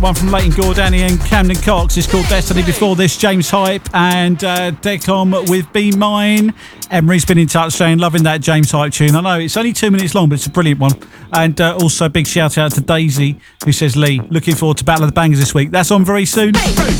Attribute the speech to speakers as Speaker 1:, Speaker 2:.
Speaker 1: One from Leighton Gordani and Camden Cox. It's called Destiny. Before this, James Hype and Decom with Be Mine. Emery's been in touch saying, loving that James Hype tune. I know it's only 2 minutes long, but it's a brilliant one. And also big shout out to Daisy, who says, Lee, looking forward to Battle of the Bangers this week. That's on very soon.